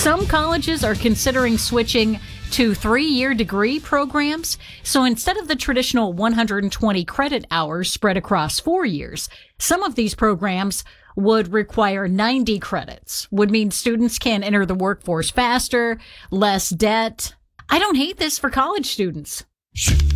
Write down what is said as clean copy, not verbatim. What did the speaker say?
Some colleges are considering switching to 3-year degree programs. So instead of the traditional 120 credit hours spread across 4 years, some of these programs would require 90 credits, would mean students can enter the workforce faster, less debt. I don't hate this for college students.